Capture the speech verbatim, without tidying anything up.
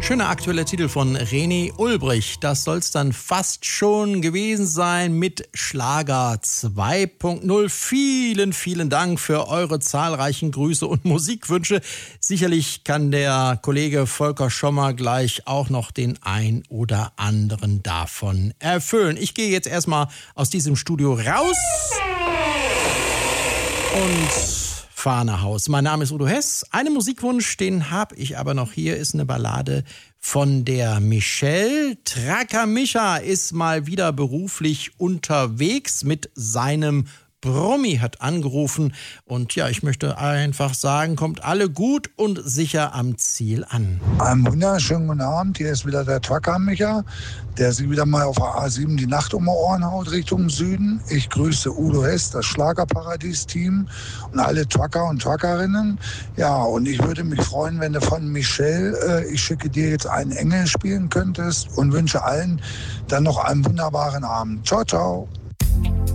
Schöner aktueller Titel von René Ulbrich. Das soll's dann fast schon gewesen sein mit Schlager zwei Punkt null. Vielen, vielen Dank für eure zahlreichen Grüße und Musikwünsche. Sicherlich kann der Kollege Volker Schommer gleich auch noch den ein oder anderen davon erfüllen. Ich gehe jetzt erstmal aus diesem Studio raus und fahr nach Haus. Mein Name ist Udo Hess. Einen Musikwunsch, den habe ich aber noch hier, ist eine Ballade von der Michelle. Tracker Micha ist mal wieder beruflich unterwegs mit seinem Brummi, hat angerufen. Und ja, ich möchte einfach sagen, kommt alle gut und sicher am Ziel an. Einen wunderschönen guten Abend. Hier ist wieder der Tracker Micha, der sich wieder mal auf der A sieben die Nacht um die Ohren haut Richtung Süden. Ich grüße Udo Hess, das Schlagerparadies-Team und alle Trucker und Truckerinnen. Ja, und ich würde mich freuen, wenn du von Michelle, äh, ich schicke dir jetzt einen Engel spielen könntest und wünsche allen dann noch einen wunderbaren Abend. Ciao, ciao.